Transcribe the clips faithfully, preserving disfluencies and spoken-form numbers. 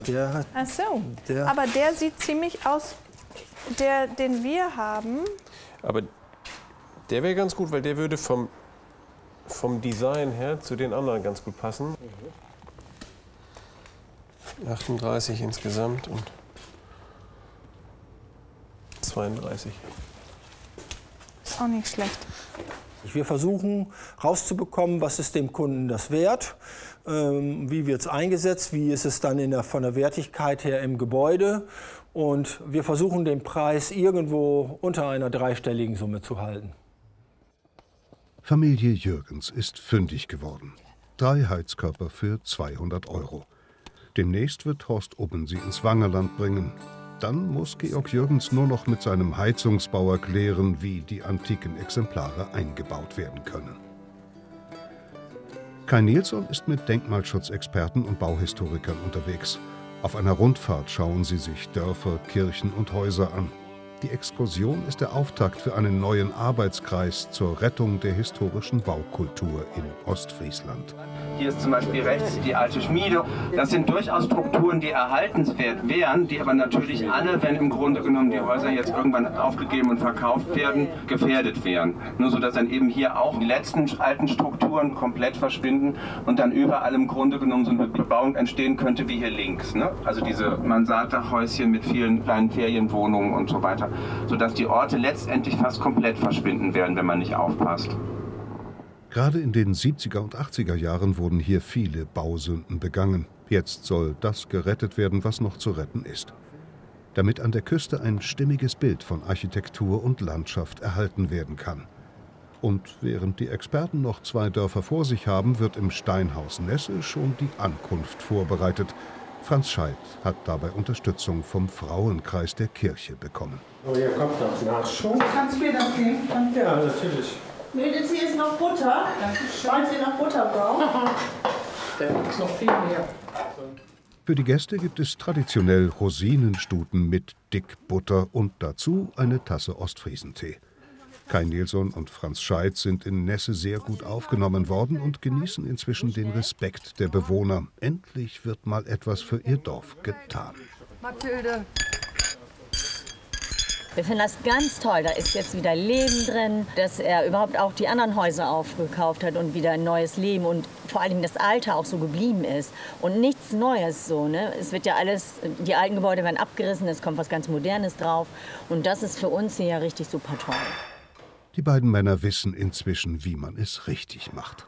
Der hat, Ach so, der aber der sieht ziemlich aus, der, den wir haben. Aber der wäre ganz gut, weil der würde vom, vom Design her zu den anderen ganz gut passen. achtunddreißig insgesamt und zweiunddreißig. Ist auch nicht schlecht. Wir versuchen rauszubekommen, was ist dem Kunden das wert, ähm, wie wird es eingesetzt, wie ist es dann in der, von der Wertigkeit her im Gebäude. Und wir versuchen den Preis irgendwo unter einer dreistelligen Summe zu halten. Familie Jürgens ist fündig geworden. Drei Heizkörper für zweihundert Euro. Demnächst wird Horst Ubben sie ins Wangerland bringen. Dann muss Georg Jürgens nur noch mit seinem Heizungsbauer klären, wie die antiken Exemplare eingebaut werden können. Kai Nilsson ist mit Denkmalschutzexperten und Bauhistorikern unterwegs. Auf einer Rundfahrt schauen sie sich Dörfer, Kirchen und Häuser an. Die Exkursion ist der Auftakt für einen neuen Arbeitskreis zur Rettung der historischen Baukultur in Ostfriesland. Hier ist zum Beispiel rechts die alte Schmiede. Das sind durchaus Strukturen, die erhaltenswert wären, die aber natürlich alle, wenn im Grunde genommen die Häuser jetzt irgendwann aufgegeben und verkauft werden, gefährdet wären. Nur so, dass dann eben hier auch die letzten alten Strukturen komplett verschwinden und dann überall im Grunde genommen so eine Bebauung entstehen könnte, wie hier links. Ne? Also diese Mansarddachhäuschen mit vielen kleinen Ferienwohnungen und so weiter, sodass die Orte letztendlich fast komplett verschwinden werden, wenn man nicht aufpasst. Gerade in den siebziger und achtziger Jahren wurden hier viele Bausünden begangen. Jetzt soll das gerettet werden, was noch zu retten ist. Damit an der Küste ein stimmiges Bild von Architektur und Landschaft erhalten werden kann. Und während die Experten noch zwei Dörfer vor sich haben, wird im Steinhaus Nesse schon die Ankunft vorbereitet. Franz Scheidt hat dabei Unterstützung vom Frauenkreis der Kirche bekommen. Oh, hier kommt noch Nachschub. Kannst du mir das nehmen? Ja, natürlich. Mögen Sie jetzt noch Butter? Wollen Sie noch Butter brauchen? Da ist noch viel mehr. Für die Gäste gibt es traditionell Rosinenstuten mit Dickbutter und dazu eine Tasse Ostfriesentee. Kai Nilsson und Franz Scheidt sind in Nesse sehr gut aufgenommen worden und genießen inzwischen den Respekt der Bewohner. Endlich wird mal etwas für ihr Dorf getan. Mathilde. Wir finden das ganz toll. Da ist jetzt wieder Leben drin, dass er überhaupt auch die anderen Häuser aufgekauft hat und wieder ein neues Leben und vor allem das Alte auch so geblieben ist und nichts Neues so. Ne? Es wird ja alles, die alten Gebäude werden abgerissen, es kommt was ganz Modernes drauf und das ist für uns hier ja richtig super toll. Die beiden Männer wissen inzwischen, wie man es richtig macht.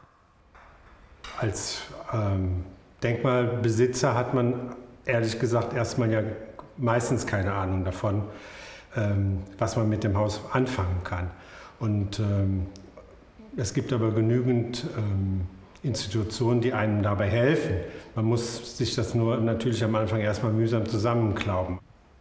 Als ähm, Denkmalbesitzer hat man ehrlich gesagt erstmal ja meistens keine Ahnung davon, ähm, was man mit dem Haus anfangen kann. Und ähm, es gibt aber genügend ähm, Institutionen, die einem dabei helfen. Man muss sich das nur natürlich am Anfang erstmal mühsam zusammenklauben.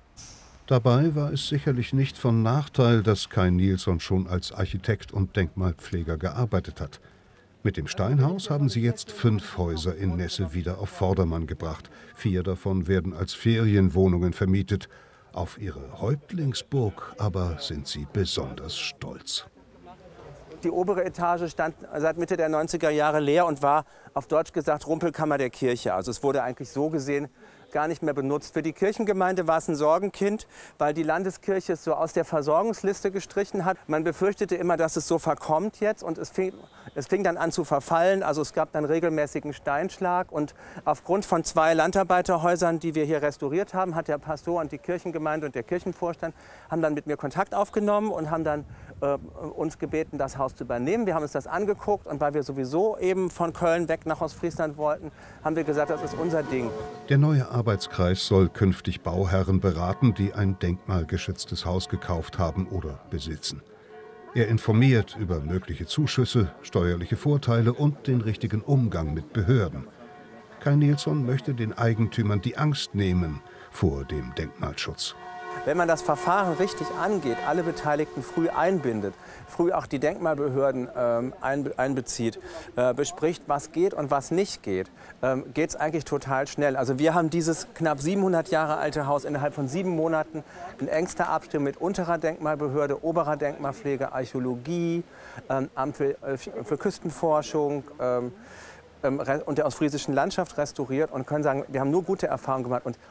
Dabei war es sicherlich nicht von Nachteil, dass Kai Nilsson schon als Architekt und Denkmalpfleger gearbeitet hat. Mit dem Steinhaus haben sie jetzt fünf Häuser in Nesse wieder auf Vordermann gebracht. Vier davon werden als Ferienwohnungen vermietet. Auf ihre Häuptlingsburg aber sind sie besonders stolz. Die obere Etage stand seit Mitte der neunziger Jahre leer und war auf Deutsch gesagt Rumpelkammer der Kirche. Also es wurde eigentlich so gesehen gar nicht mehr benutzt. Für die Kirchengemeinde war es ein Sorgenkind, weil die Landeskirche es so aus der Versorgungsliste gestrichen hat. Man befürchtete immer, dass es so verkommt jetzt und es fing, es fing dann an zu verfallen. Also es gab dann regelmäßigen Steinschlag und aufgrund von zwei Landarbeiterhäusern, die wir hier restauriert haben, hat der Pastor und die Kirchengemeinde und der Kirchenvorstand haben dann mit mir Kontakt aufgenommen und haben dann äh, uns gebeten, das Haus zu übernehmen. Wir haben uns das angeguckt und weil wir sowieso eben von Köln weg nach Ostfriesland wollten, haben wir gesagt, das ist unser Ding. Der neue Arbeitskreis soll künftig Bauherren beraten, die ein denkmalgeschütztes Haus gekauft haben oder besitzen. Er informiert über mögliche Zuschüsse, steuerliche Vorteile und den richtigen Umgang mit Behörden. Kai Nilsson möchte den Eigentümern die Angst nehmen vor dem Denkmalschutz. Wenn man das Verfahren richtig angeht, alle Beteiligten früh einbindet, früh auch die Denkmalbehörden ähm, einbezieht, äh, bespricht, was geht und was nicht geht, ähm, geht es eigentlich total schnell. Also wir haben dieses knapp siebenhundert Jahre alte Haus innerhalb von sieben Monaten in engster Abstimmung mit unterer Denkmalbehörde, oberer Denkmalpflege, Archäologie, ähm, Amt für, äh, für Küstenforschung, ähm, und der ostfriesischen Landschaft restauriert und können sagen, wir haben nur gute Erfahrungen gemacht. Und